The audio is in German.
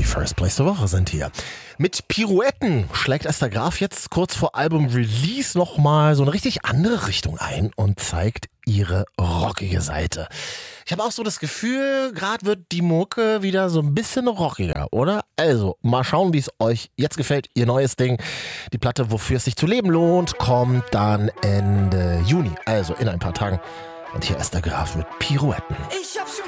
First Place der Woche sind hier. Mit Pirouetten schlägt Esther Graf jetzt kurz vor Album-Release nochmal so eine richtig andere Richtung ein und zeigt ihre rockige Seite. Ich habe auch so das Gefühl, gerade wird die Mucke wieder so ein bisschen rockiger, oder? Also, mal schauen, wie es euch jetzt gefällt. Ihr neues Ding, die Platte, wofür es sich zu leben lohnt, kommt dann Ende Juni, also in ein paar Tagen. Und hier Esther Graf mit Pirouetten. Ich hab schon